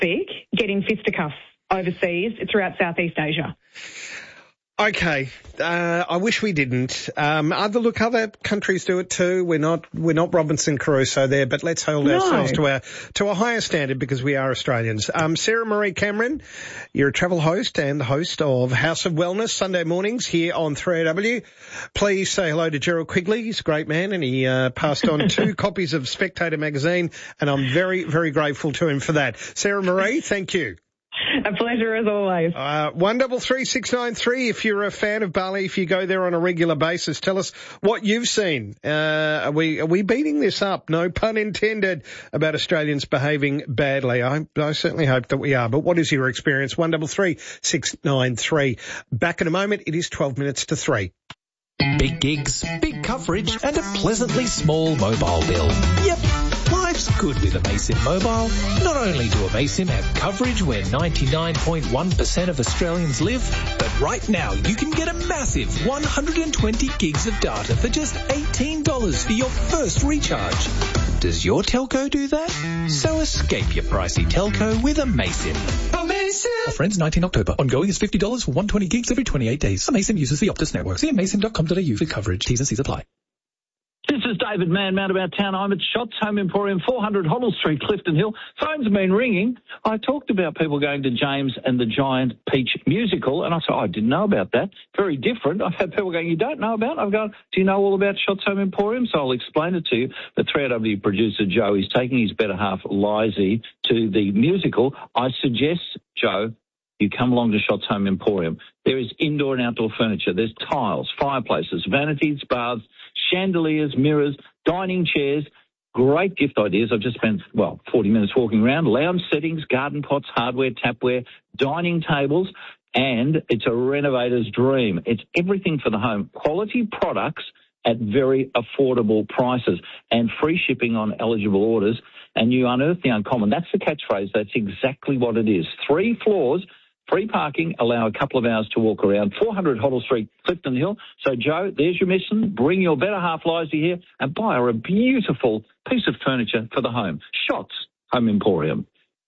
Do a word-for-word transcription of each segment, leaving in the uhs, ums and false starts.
speak, get in fisticuffs overseas throughout Southeast Asia. Okay, uh, I wish we didn't. Um, other look, other countries do it too. We're not we're not Robinson Crusoe there, but let's hold No. ourselves to our to a higher standard because we are Australians. Um, Sarah Marie Cameron, you're a travel host and host of House of Wellness Sunday mornings here on three A W. Please say hello to Gerald Quigley. He's a great man, and he uh, passed on two copies of Spectator magazine, and I'm very very grateful to him for that. Sarah Marie, thank you. A pleasure as always. Uh, one double three six nine three. If you're a fan of Bali, if you go there on a regular basis, tell us what you've seen. Uh, are we are we beating this up? No pun intended about Australians behaving badly. I, I certainly hope that we are. But what is your experience? One double three six nine three. Back in a moment. It is twelve minutes to three. Big gigs, big coverage, and a pleasantly small mobile bill. Yep, life's good with Amasim Mobile. Not only do Amasim have coverage where ninety-nine point one percent of Australians live, but right now you can get a massive one hundred twenty gigs of data for just eighteen dollars for your first recharge. Does your telco do that? So escape your pricey telco with Amasim. Amasim! Offer ends nineteenth October. Ongoing is fifty dollars for one hundred twenty gigs every twenty-eight days. Amasim uses the Optus network. See amasim dot com dot a u for coverage. T's and C's apply. This is David Mann, Mountabout Town. I'm at Shots Home Emporium, four hundred Hoddle Street, Clifton Hill. Phone's been ringing. I talked about people going to James and the Giant Peach musical, and I said, oh, I didn't know about that. Very different. I've had people going, you don't know about it? I've gone, do you know all about Shots Home Emporium? So I'll explain it to you. The three A W producer, Joe, is taking his better half, Lizzie, to the musical. I suggest, Joe, you come along to Shots Home Emporium. There is indoor and outdoor furniture. There's tiles, fireplaces, vanities, baths, chandeliers, mirrors, dining chairs, great gift ideas. I've just spent, well, forty minutes walking around, lounge settings, garden pots, hardware, tapware, dining tables, and it's a renovator's dream. It's everything for the home. Quality products at very affordable prices and free shipping on eligible orders, and you unearth the uncommon. That's the catchphrase. That's exactly what it is. Three floors, free parking, allow a couple of hours to walk around. four hundred Hoddle Street, Clifton Hill. So, Joe, there's your mission. Bring your better half, Lizzie, here and buy her a beautiful piece of furniture for the home. Shots Home Emporium.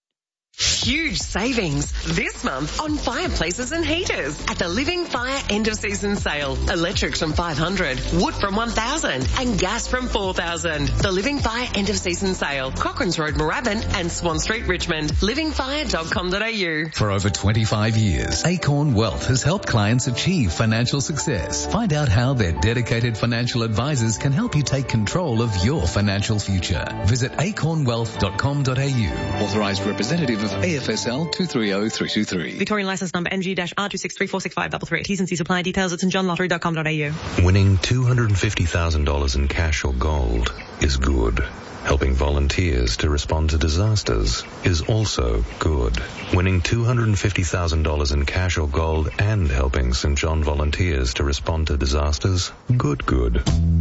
Huge savings this month on fireplaces and heaters at the Living Fire end of season sale. Electrics from five hundred, wood from one thousand and gas from four thousand. The Living Fire end of season sale. Cochrane's Road, Moorabbin and Swan Street, Richmond. living fire dot com dot a u. For over twenty-five years, Acorn Wealth has helped clients achieve financial success. Find out how their dedicated financial advisors can help you take control of your financial future. Visit acorn wealth dot com dot a u. Authorised representative of A F S L two three zero three two three. Victorian licence number N G R two six three four six five three three. T's and C's apply. Details at st john lottery dot com dot a u. Winning two hundred fifty thousand dollars in cash or gold is good. Helping volunteers to respond to disasters is also good. Winning two hundred fifty thousand dollars in cash or gold and helping St John volunteers to respond to disasters, good, good.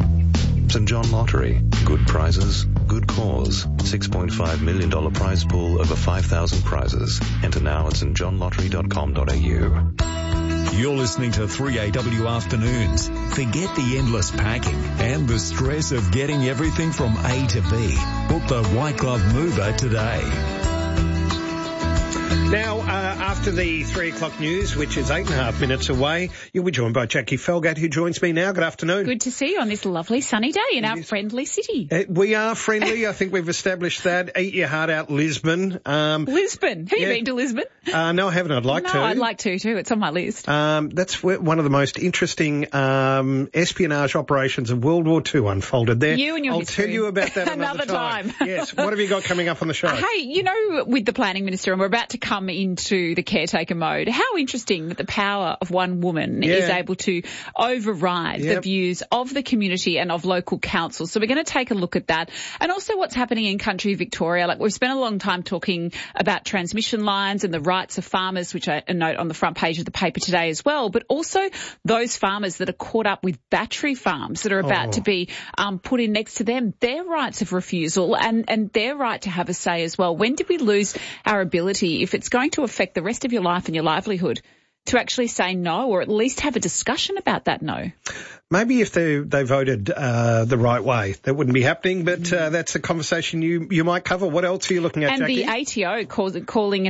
St John Lottery. Good prizes, good cause. six point five million dollars prize pool, over five thousand prizes. Enter now at st john lottery dot com dot a u. You're listening to three A W Afternoons. Forget the endless packing and the stress of getting everything from A to B. Book the White Glove Mover today. Now, uh, after the three o'clock news, which is eight and a half minutes away, you'll be joined by Jackie Felgate, who joins me now. Good afternoon. Good to see you on this lovely sunny day in our friendly city. Uh, we are friendly. I think we've established that. Eat your heart out, Lisbon. Um, Lisbon. Have yeah. you been to Lisbon? Uh, no, I haven't. I'd like no, to. I'd like to too. It's on my list. Um, that's where one of the most interesting um, espionage operations of World War Two unfolded there. You and your I'll history. tell you about that another, another time. time. Yes. What have you got coming up on the show? Uh, hey, you know, with the planning minister, and we're about to come into the caretaker mode, how interesting that the power of one woman yeah. is able to override yep. the views of the community and of local councils. So we're going to take a look at that, and also what's happening in country Victoria. Like, we've spent a long time talking about transmission lines and the rights of farmers, which I note on the front page of the paper today as well, but also those farmers that are caught up with battery farms that are about oh. to be um, put in next to them, their rights of refusal and, and their right to have a say as well. When did we lose our ability, if it's going to affect the rest of your life and your livelihood, to actually say no, or at least have a discussion about that no? Maybe if they they voted uh, the right way, that wouldn't be happening, but uh, that's a conversation you, you might cover. What else are you looking at, and Jackie? And the A T O calls, calling